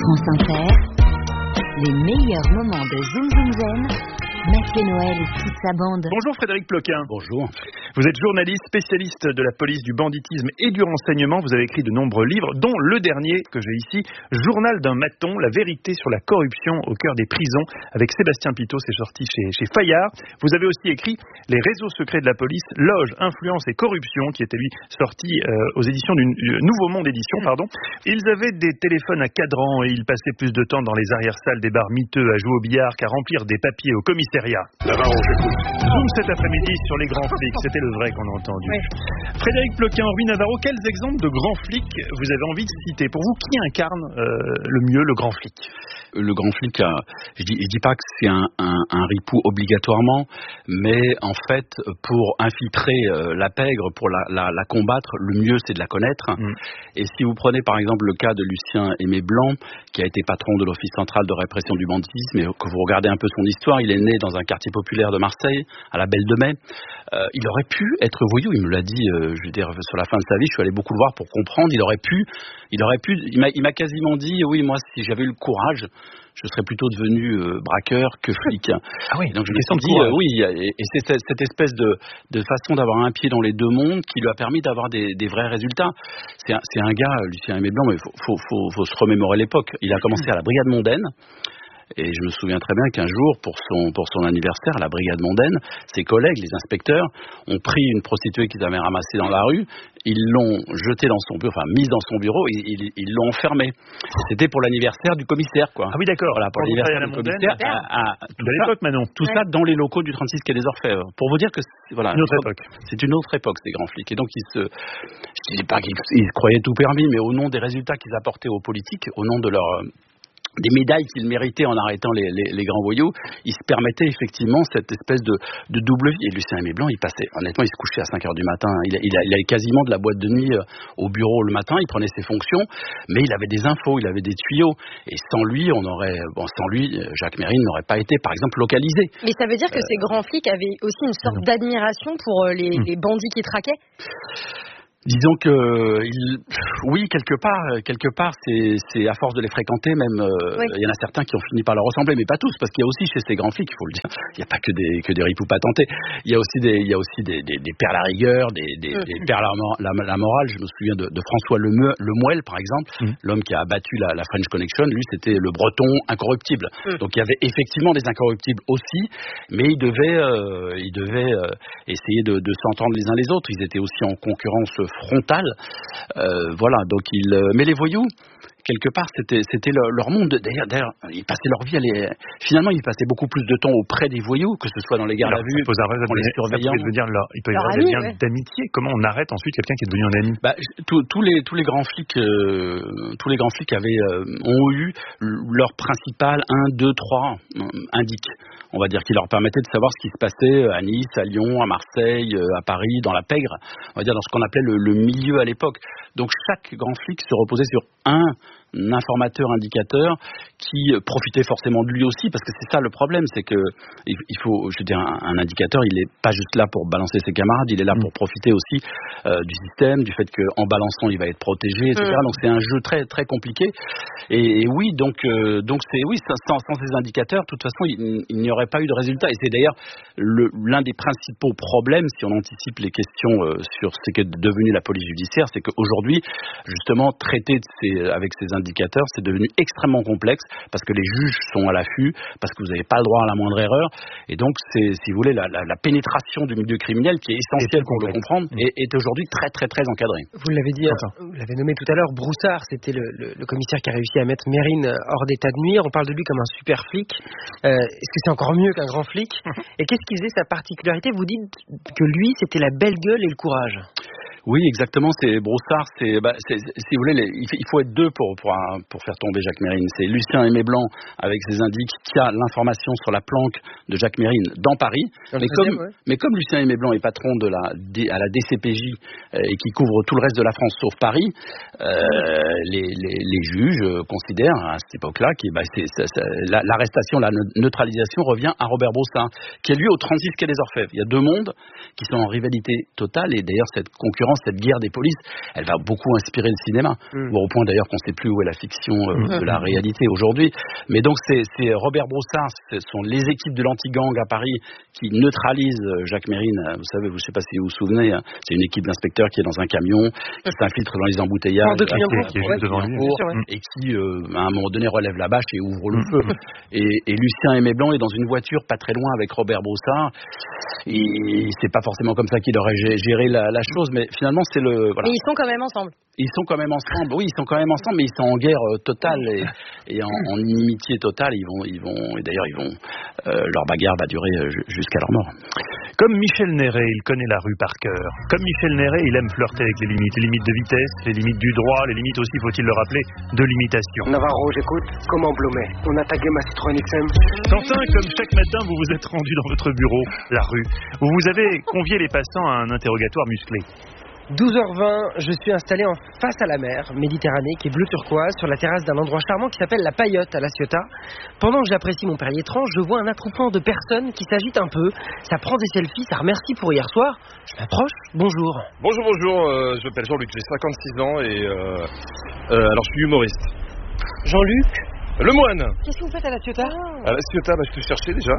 France Inter, les meilleurs moments de Zoom Zoom Zen, Mathieu Noël et toute sa bande. Bonjour Frédéric Ploquin. Bonjour. Vous êtes journaliste, spécialiste de la police, du banditisme et du renseignement. Vous avez écrit de nombreux livres, dont le dernier que j'ai ici, Journal d'un maton, la vérité sur la corruption au cœur des prisons, avec Sébastien Pitot, c'est sorti chez Fayard. Vous avez aussi écrit Les réseaux secrets de la police, loge, influence et corruption, qui était lui sorti aux éditions du Nouveau Monde Édition, pardon. Ils avaient des téléphones à cadran et ils passaient plus de temps dans les arrière-salles des bars miteux à jouer au billard qu'à remplir des papiers au commissariat. Navarro, j'écoute. Zoom cet après-midi sur les grands flics, c'était le vrai qu'on a entendu. Oui. Frédéric Ploquin, Henri Navarro, quels exemples de grands flics vous avez envie de citer? Pour vous, qui incarne le mieux le grand flic? Le grand flic, je dis pas que c'est un ripou obligatoirement, mais en fait, pour infiltrer la pègre, pour la combattre, le mieux c'est de la connaître. Et si vous prenez par exemple le cas de Lucien Aimé Blanc, qui a été patron de l'Office central de répression du banditisme, et que vous regardez un peu son histoire, il est né dans un quartier populaire de Marseille, à la Belle de Mai. Il aurait pu être voyou, il me l'a dit, je veux dire, sur la fin de sa vie, je suis allé beaucoup le voir pour comprendre, il m'a quasiment dit, oui, moi, si j'avais eu le courage, je serais plutôt devenu braqueur que flic. Ah oui, donc je me suis dit, oui, et c'est cette espèce de façon d'avoir un pied dans les deux mondes qui lui a permis d'avoir des vrais résultats. C'est un gars, Lucien Aimé Blanc, mais faut se remémorer l'époque. Il a commencé à la Brigade Mondaine. Et je me souviens très bien qu'un jour, pour son anniversaire, à la Brigade Mondaine, ses collègues, les inspecteurs, ont pris une prostituée qu'ils avaient ramassée dans la rue, ils l'ont jetée dans son bureau, enfin mise dans son bureau, et ils l'ont enfermée. C'était pour l'anniversaire du commissaire, quoi. Ah oui, d'accord. Voilà, pour l'anniversaire du commissaire. De l'époque, Manon. Tout ça dans les locaux du 36 quai des Orfèvres. Pour vous dire que voilà, une autre époque. C'est une autre époque, ces grands flics. Et donc, je dis pas qu'ils croyaient tout permis, mais au nom des résultats qu'ils apportaient aux politiques, au nom de des médailles qu'ils méritaient en arrêtant les grands voyous, ils se permettaient effectivement cette espèce de double vie. Et Lucien Aimé Blanc, honnêtement, il se couchait à 5h du matin. Il allait quasiment de la boîte de nuit au bureau le matin, il prenait ses fonctions, mais il avait des infos, il avait des tuyaux. Et sans lui, Jacques Mérine n'aurait pas été, par exemple, localisé. Mais ça veut dire que ces grands flics avaient aussi une sorte d'admiration pour les bandits qui traquaient? Disons que oui, quelque part, c'est à force de les fréquenter, même il y en a certains qui ont fini par leur ressembler, mais pas tous, parce qu'il y a aussi chez ces grands flics, il faut le dire, il n'y a pas que des ripoux patentés, il y a aussi des pères la rigueur, des pères la morale. Je me souviens de François Lemuel, par exemple, l'homme qui a abattu la French Connection. Lui, c'était le Breton incorruptible. Donc il y avait effectivement des incorruptibles aussi, mais ils devaient essayer de s'entendre les uns les autres. Ils étaient aussi en concurrence frontale, voilà. Donc mais les voyous, quelque part, c'était leur monde. D'ailleurs, ils passaient leur vie finalement, ils passaient beaucoup plus de temps auprès des voyous, que ce soit dans les gardes à vue, en les surveillant. Il peut y avoir des liens d'amitié. Comment on arrête ensuite quelqu'un qui est devenu un ami? Tous les grands flics, ont eu leur principal 1, 2, 3 indique. On va dire, qui leur permettait de savoir ce qui se passait à Nice, à Lyon, à Marseille, à Paris, dans la pègre, on va dire dans ce qu'on appelait le milieu à l'époque. Donc chaque grand flic se reposait sur un informateur indicateur qui profitait forcément de lui aussi, parce que c'est ça le problème, c'est que il faut, je veux dire, un indicateur, il est pas juste là pour balancer ses camarades, il est là pour profiter aussi du système, du fait qu'en balançant il va être protégé, etc. Donc c'est un jeu très très compliqué. Et oui, donc c'est oui, sans ces indicateurs, de toute façon, il n'y aurait pas eu de résultat. Et c'est d'ailleurs l'un des principaux problèmes, si on anticipe les questions sur ce qu'est devenu la police judiciaire, c'est qu'aujourd'hui, justement, traiter avec ces indicateurs, c'est devenu extrêmement complexe, parce que les juges sont à l'affût, parce que vous n'avez pas le droit à la moindre erreur. Et donc, c'est, si vous voulez, la pénétration du milieu criminel, qui est essentielle pour le comprendre, est aujourd'hui très très très encadrée. Vous l'avez dit, vous l'avez nommé tout à l'heure, Broussard, c'était le commissaire qui a réussi à mettre Mérine hors d'état de nuire. On parle de lui comme un super flic. Est-ce que c'est encore mieux qu'un grand flic? Et qu'est-ce qui faisait sa particularité? Vous dites que lui, c'était la belle gueule et le courage. Oui, exactement. C'est Broussard. Si vous voulez, il faut être deux pour faire tomber Jacques Mérine. C'est Lucien Aimé Blanc avec ses indices qui a l'information sur la planque de Jacques Mérine dans Paris. Mais comme Lucien Aimé Blanc est patron à la DCPJ et qui couvre tout le reste de la France sauf Paris, les juges considèrent à cette époque-là que l'arrestation, la neutralisation revient à Robert Broussard, qui est lui au 36 quai des Orfèvres. Il y a deux mondes qui sont en rivalité totale, et d'ailleurs cette concurrence l'occurrence, cette guerre des polices, elle va beaucoup inspirer le cinéma. Au point d'ailleurs qu'on ne sait plus où est la fiction de la réalité aujourd'hui. Mais donc c'est Robert Broussard, ce sont les équipes de l'anti-gang à Paris qui neutralisent Jacques Mérine. Vous savez, je ne sais pas si vous vous souvenez, c'est une équipe d'inspecteurs qui est dans un camion, qui s'infiltre dans les embouteillages, qui est juste devant lui, et qui, à un moment donné, relève la bâche et ouvre le feu. Et Lucien Aimé-Blanc est dans une voiture pas très loin avec Robert Broussard. Et c'est pas forcément comme ça qu'il aurait géré la chose, mais finalement c'est le. Voilà. Mais ils sont quand même ensemble. Ils sont quand même ensemble. Oui, ils sont quand même ensemble, mais ils sont en guerre totale et en inimitié totale. Ils vont et d'ailleurs leur bagarre va durer jusqu'à leur mort. Comme Michel Néret, il connaît la rue par cœur. Comme Michel Néret, il aime flirter avec les limites de vitesse, les limites du droit, les limites aussi, faut-il le rappeler, de l'imitation. Navarro, j'écoute. Comment Blomet? On a tagué ma Citroën XM. Quentin, comme chaque matin, vous vous êtes rendu dans votre bureau, la rue, où vous avez convié les passants à un interrogatoire musclé. 12h20, je suis installé en face à la mer Méditerranée qui est bleu turquoise sur la terrasse d'un endroit charmant qui s'appelle la Paillote à La Ciotat. Pendant que j'apprécie mon Perrier étrange, je vois un attroupement de personnes qui s'agitent un peu. Ça prend des selfies, ça remercie pour hier soir. Je m'approche. Bonjour. Bonjour, je m'appelle Jean-Luc, j'ai 56 ans et alors je suis humoriste. Jean-Luc Lemoine. Qu'est-ce que vous faites à La Ciotat? À La Ciotat, je te cherchais déjà.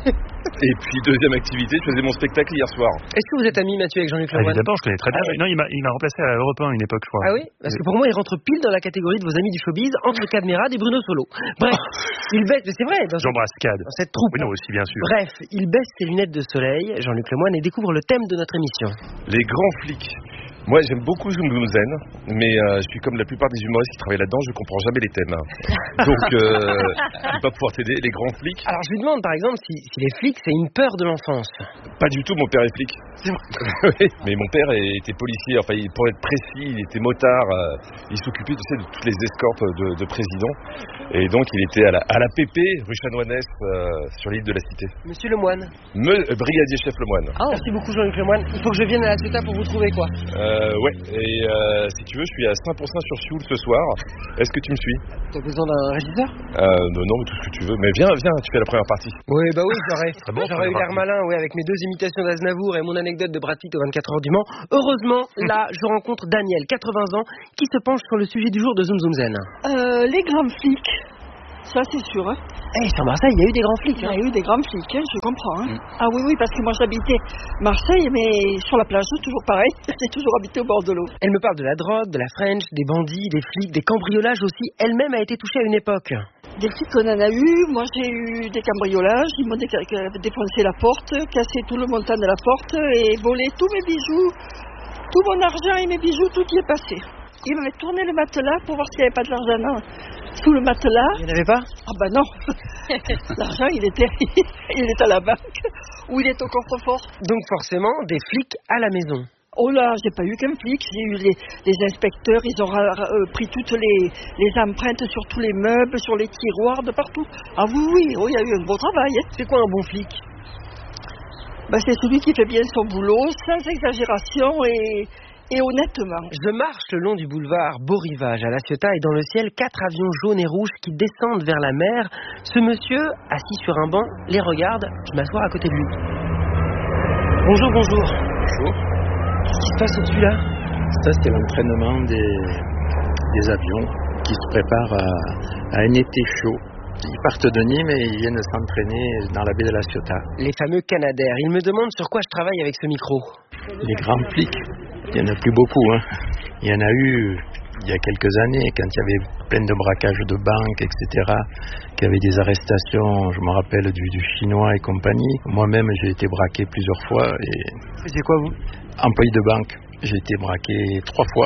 Et puis deuxième activité, je faisais mon spectacle hier soir. Est-ce que vous êtes ami, Mathieu, avec Jean-Luc Lemoine? Évidemment, je connais très bien. Non, il m'a remplacé à Europe 1 à une époque, je crois. Ah oui? Parce que pour moi, il rentre pile dans la catégorie de vos amis du showbiz, entre Cadmerade et Bruno Solo. Bref, il baisse, mais c'est vrai, J'embrasse Cad. dans cette troupe. Oui, non, aussi, bien sûr. Bref, il baisse ses lunettes de soleil, Jean-Luc Lemoine, et découvre le thème de notre émission. Les grands flics. Moi, j'aime beaucoup Zoom Zen, mais je suis comme la plupart des humoristes qui travaillent là-dedans, je comprends jamais les thèmes. Donc, je ne vais pas pouvoir t'aider. Les grands flics. Alors, je lui demande, par exemple, si les flics, c'est une peur de l'enfance. Pas du tout, mon père est flic. C'est vrai. Oui, mais mon père était policier, enfin, pour être précis, il était motard. Il s'occupait, tu sais, de toutes les escortes de présidents. Et donc, il était à la PP, rue Chanoinesse, sur l'île de la Cité. Monsieur Lemoine. Brigadier chef Lemoine. Merci beaucoup, Jean-Luc Lemoine. Il faut que je vienne à La Ciotat pour vous trouver, quoi. Ouais, et si tu veux, je suis à 5% sur Sioule ce soir. Est-ce que tu me suis? T'as besoin d'un régisseur? Non, mais tout ce que tu veux. Mais viens, tu fais la première partie. Oui, bah oui, j'aurais eu l'air partie. malin, ouais, avec mes 2 imitations d'Aznavour et mon anecdote de Brad Pitt aux 24 heures du Mans. Heureusement, là, je rencontre Daniel, 80 ans, qui se penche sur le sujet du jour de Zoom Zoom Zen. Les grands flics, ça c'est sûr. Hein. Sur Marseille, il y a eu des grands flics. Il y a eu des grands flics, je comprends. Hein. Ah oui, parce que moi j'habitais Marseille, mais sur la plage, c'est toujours pareil. J'ai toujours habité au bord de l'eau. Elle me parle de la drogue, de la French, des bandits, des flics, des cambriolages aussi. Elle-même a été touchée à une époque. Des flics, on en a eu. Moi j'ai eu des cambriolages. Ils m'ont défoncé la porte, cassé tout le montant de la porte et volé tous mes bijoux, tout mon argent et mes bijoux, tout y est passé. Ils m'avaient tourné le matelas pour voir s'il n'y avait pas de l'argent sous le matelas. Il n'y en avait pas? Ah bah non. L'argent, il est à la banque ou il est au coffre-fort. Donc forcément, des flics à la maison. Oh là, j'ai pas eu qu'un flic, j'ai eu les inspecteurs, ils ont pris toutes les empreintes sur tous les meubles, sur les tiroirs, de partout. Ah oui, il y a eu un gros travail. Hein. C'est quoi un bon flic? Bah, c'est celui qui fait bien son boulot, sans exagération et honnêtement. Je marche le long du boulevard Beau Rivage à La Ciotat et dans le ciel, 4 avions jaunes et rouges qui descendent vers la mer. Ce monsieur, assis sur un banc, les regarde. Je m'assois à côté de lui. Bonjour. Bonjour. Qu'est-ce qui se passe au-dessus là? Ça, c'est l'entraînement des avions qui se préparent à un été chaud. Ils partent de Nîmes et ils viennent s'entraîner dans la baie de La Ciotat. Les fameux Canadair. Ils me demandent sur quoi je travaille avec ce micro. Les grands flics, il n'y en a plus beaucoup. Hein. Il y en a eu il y a quelques années, quand il y avait plein de braquages de banques, etc., qu'il y avait des arrestations, je me rappelle, du Chinois et compagnie. Moi-même, j'ai été braqué plusieurs fois. Et C'est quoi vous? employé de banque. J'ai été braqué 3 fois.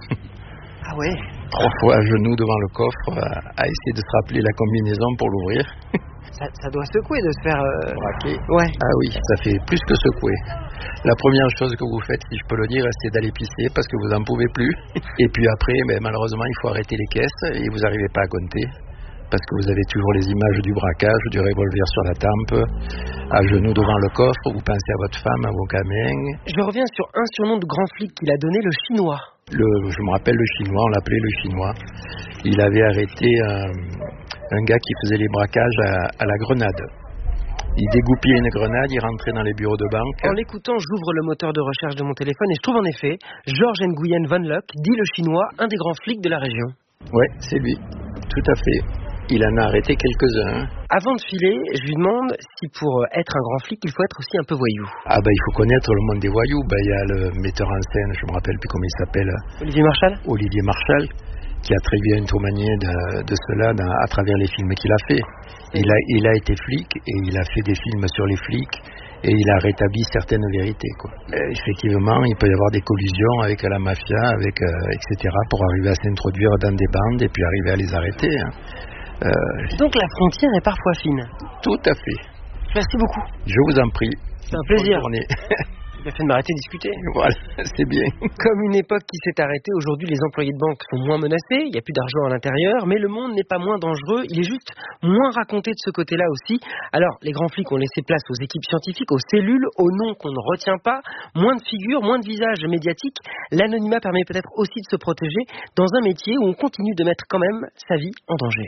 Ah ouais? 3 fois à genoux devant le coffre, à essayer de se rappeler la combinaison pour l'ouvrir. Ça doit secouer de se faire... Braquer. Ouais. Ah oui, ça fait plus que secouer. La première chose que vous faites, si je peux le dire, c'est d'aller pisser parce que vous n'en pouvez plus. Et puis après, malheureusement, il faut arrêter les caisses et vous n'arrivez pas à compter. Parce que vous avez toujours les images du braquage, du revolver sur la tempe, à genoux devant le coffre, vous pensez à votre femme, à vos gamins. Je reviens sur un surnom de grand flic qu'il a donné, le Chinois. Je me rappelle le Chinois, on l'appelait le Chinois. Il avait arrêté un gars qui faisait les braquages à la Grenade. Il dégoupillait une grenade, il rentrait dans les bureaux de banque. En l'écoutant, j'ouvre le moteur de recherche de mon téléphone et je trouve en effet Georges Nguyen Van Loc, dit le chinois, un des grands flics de la région. Ouais, c'est lui, tout à fait. Il en a arrêté quelques-uns. Avant de filer, je lui demande si pour être un grand flic, il faut être aussi un peu voyou. Ah il faut connaître le monde des voyous. Il y a le metteur en scène, je me rappelle plus comment il s'appelle. Olivier Marchal. Olivier Marchal, qui a très bien témoigné de cela à travers les films qu'il a fait. Il a été flic et il a fait des films sur les flics et il a rétabli certaines vérités, quoi. Effectivement, il peut y avoir des collusions avec la mafia, etc. pour arriver à s'introduire dans des bandes et puis arriver à les arrêter. Donc la frontière est parfois fine. Tout à fait. Merci beaucoup. Je vous en prie. C'est un plaisir. Bonne journée. Il a fait de m'arrêter de discuter. Voilà, c'est bien. Comme une époque qui s'est arrêtée, aujourd'hui les employés de banque sont moins menacés, il n'y a plus d'argent à l'intérieur, mais le monde n'est pas moins dangereux, il est juste moins raconté de ce côté-là aussi. Alors, les grands flics ont laissé place aux équipes scientifiques, aux cellules, aux noms qu'on ne retient pas, moins de figures, moins de visages médiatiques. L'anonymat permet peut-être aussi de se protéger dans un métier où on continue de mettre quand même sa vie en danger.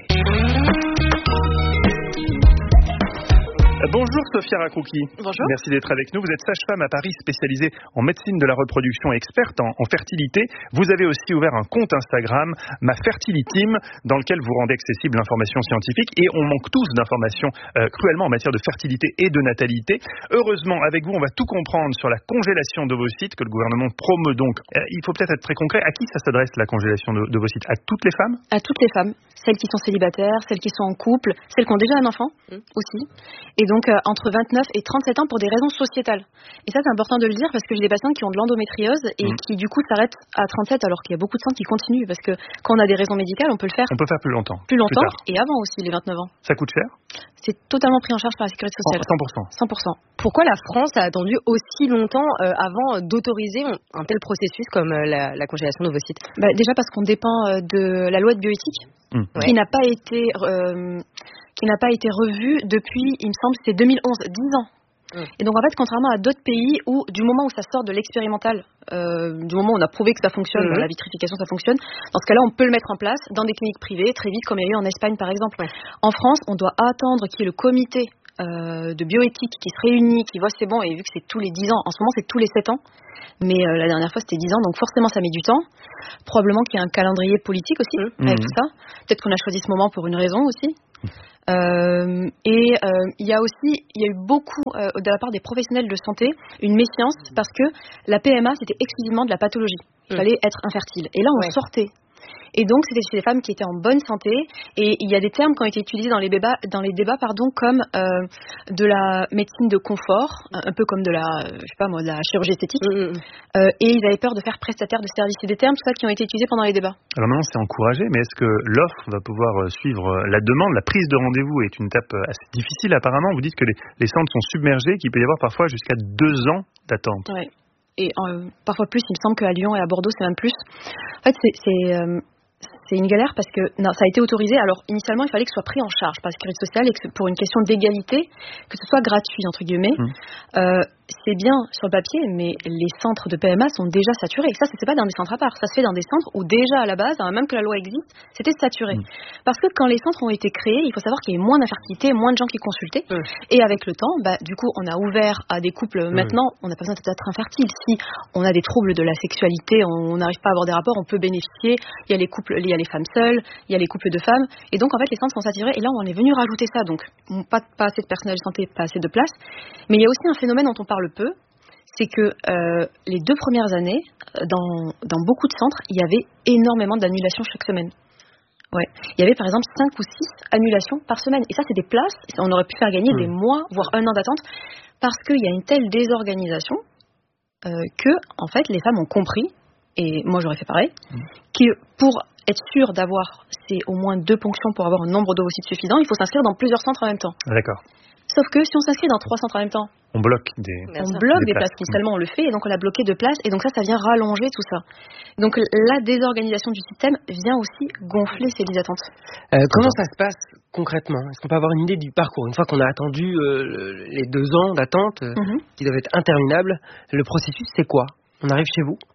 Bonjour Sophia Rakouki. Bonjour. Merci d'être avec nous. Vous êtes sage-femme à Paris spécialisée en médecine de la reproduction et experte en fertilité. Vous avez aussi ouvert un compte Instagram, Ma Fertility Team, dans lequel vous rendez accessible l'information scientifique et on manque tous d'informations cruellement en matière de fertilité et de natalité. Heureusement, avec vous, on va tout comprendre sur la congélation d'ovocytes que le gouvernement promeut donc. Il faut peut-être être très concret. À qui ça s'adresse la congélation d'ovocytes? À toutes les femmes? À toutes les femmes. Celles qui sont célibataires, celles qui sont en couple, celles qui ont déjà un enfant aussi. Et donc entre 29 et 37 ans pour des raisons sociétales. Et ça c'est important de le dire parce que j'ai des patientes qui ont de l'endométriose et qui du coup s'arrêtent à 37 alors qu'il y a beaucoup de centres qui continuent parce que quand on a des raisons médicales on peut le faire. On peut faire plus longtemps. Plus longtemps et avant aussi les 29 ans. Ça coûte cher? C'est totalement pris en charge par la sécurité sociale. 100%. 100%. Pourquoi la France a attendu aussi longtemps avant d'autoriser un tel processus comme la congélation d'ovocytes? Déjà parce qu'on dépend de la loi de bioéthique qui n'a pas été revue depuis, il me semble, c'est 2011, 10 ans. Et donc en fait, contrairement à d'autres pays où du moment où ça sort de l'expérimental, du moment où on a prouvé que ça fonctionne, la vitrification ça fonctionne, dans ce cas-là on peut le mettre en place dans des cliniques privées très vite comme il y a eu en Espagne par exemple. En France, on doit attendre qu'il y ait le comité de bioéthique qui se réunit, qui voit c'est bon, et vu que c'est tous les 10 ans, en ce moment c'est tous les 7 ans, mais la dernière fois c'était 10 ans, donc forcément ça met du temps. Probablement qu'il y a un calendrier politique aussi avec tout ça. Peut-être qu'on a choisi ce moment pour une raison aussi. Il y a eu beaucoup de la part des professionnels de santé une méfiance parce que la PMA c'était exclusivement de la pathologie. Il fallait être infertile. Et là on sortait. Et donc c'était chez les femmes qui étaient en bonne santé et il y a des termes qui ont été utilisés dans les débats comme de la médecine de confort, un peu comme de la de la chirurgie esthétique. Et ils avaient peur de faire prestataire de services. C'est des termes tout ça qui ont été utilisés pendant les débats. Alors maintenant c'est encouragé, mais est-ce que l'offre va pouvoir suivre la demande? La prise de rendez-vous est une étape assez difficile apparemment. Vous dites que les centres sont submergés, qu'il peut y avoir parfois jusqu'à 2 ans d'attente. Ouais. Et parfois plus, il me semble qu'à Lyon et à Bordeaux c'est même plus. En fait c'est une galère parce que ça a été autorisé. Alors initialement il fallait que ce soit pris en charge par la sécurité sociale et que pour une question d'égalité que ce soit gratuit entre guillemets. C'est bien sur le papier, mais les centres de PMA sont déjà saturés. Et ça c'est pas dans des centres à part, ça se fait dans des centres où déjà à la base, avant même que la loi existe, c'était saturé. Parce que quand les centres ont été créés, il faut savoir qu'il y avait moins d'infertilité, moins de gens qui consultaient. Et avec le temps, du coup, on a ouvert à des couples. Maintenant, on n'a pas besoin d'être infertile. Si on a des troubles de la sexualité, on n'arrive pas à avoir des rapports, on peut bénéficier. Il y a les couples, il y a les femmes seules, il y a les couples de femmes. Et donc, en fait, les centres sont saturés. Et là, on est venu rajouter ça. Donc, pas assez de personnel de santé, pas assez de place. Mais il y a aussi un phénomène dont on parle peu. C'est que les 2 premières années, dans beaucoup de centres, il y avait énormément d'annulations chaque semaine. Ouais. Il y avait par exemple 5 ou 6 annulations par semaine. Et ça, c'est des places. On aurait pu faire gagner des mois, voire 1 an d'attente, parce qu'il y a une telle désorganisation que, en fait, les femmes ont compris, et moi j'aurais fait pareil, que pour être sûr d'avoir au moins 2 ponctions pour avoir un nombre d'ovocytes suffisant, il faut s'inscrire dans plusieurs centres en même temps. D'accord. Sauf que si on s'inscrit dans 3 centres en même temps, on bloque des places. Initialement, on le fait, et donc on a bloqué de places, et donc ça vient rallonger tout ça. Donc la désorganisation du système vient aussi gonfler ces listes d'attente. Comment ça se passe concrètement? Est-ce qu'on peut avoir une idée du parcours? Une fois qu'on a attendu les 2 ans d'attente, qui doivent être interminables, le processus c'est quoi? On arrive chez vous?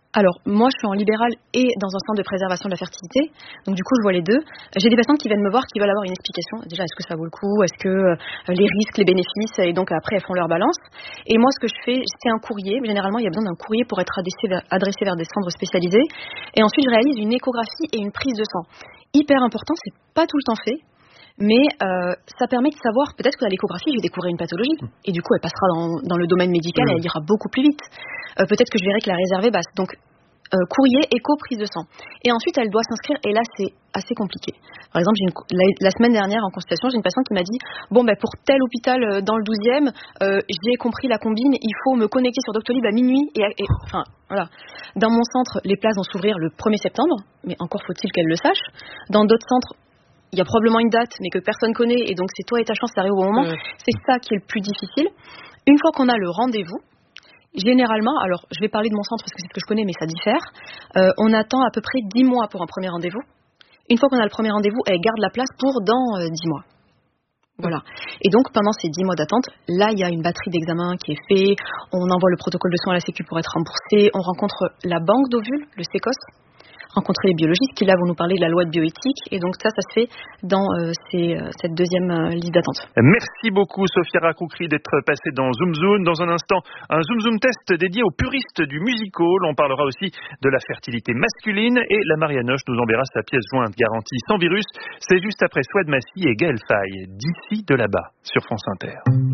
Alors, moi, je suis en libéral et dans un centre de préservation de la fertilité. Donc, du coup, je vois les deux. J'ai des patientes qui viennent me voir qui veulent avoir une explication. Déjà, est-ce que ça vaut le coup? Est-ce que les risques, les bénéfices? Et donc, après, elles font leur balance. Et moi, ce que je fais, c'est un courrier. Généralement, il y a besoin d'un courrier pour être adressé vers des centres spécialisés. Et ensuite, je réalise une échographie et une prise de sang. Hyper important, c'est pas tout le temps fait. Mais ça permet de savoir, peut-être que à l'échographie, je vais découvrir une pathologie. Et du coup, elle passera dans le domaine médical et elle ira beaucoup plus vite. Peut-être que je verrai que la réserve est basse. Donc, courrier, écho, prise de sang. Et ensuite, elle doit s'inscrire. Et là, c'est assez compliqué. Par exemple, la semaine dernière, en consultation, j'ai une patiente qui m'a dit « Bon, pour tel hôpital dans le 12e, j'ai compris la combine, il faut me connecter sur Doctolib à minuit. » Enfin, voilà. Dans mon centre, les places vont s'ouvrir le 1er septembre. Mais encore faut-il qu'elle le sache. Dans d'autres centres, il y a probablement une date, mais que personne connaît, et donc c'est toi et ta chance d'arriver au bon moment. C'est ça qui est le plus difficile. Une fois qu'on a le rendez-vous, généralement, alors je vais parler de mon centre parce que c'est ce que je connais, mais ça diffère, on attend à peu près 10 mois pour un premier rendez-vous. Une fois qu'on a le premier rendez-vous, elle garde la place pour dans 10 mois. Voilà. Et donc, pendant ces 10 mois d'attente, là, il y a une batterie d'examens qui est fait, on envoie le protocole de soins à la Sécu pour être remboursé, on rencontre la banque d'ovules, le CECOS, rencontrer les biologistes qui là vont nous parler de la loi de bioéthique, et donc ça se fait dans cette deuxième liste d'attente. Merci beaucoup Sophia Rakoukri d'être passée dans Zoom Zoom. Dans un instant, un Zoom Zoom test dédié aux puristes du musical. On parlera aussi de la fertilité masculine, et la Marianoche nous enverra sa pièce jointe garantie sans virus. C'est juste après Souad Massy et Gaël Faye, d'ici de là-bas sur France Inter.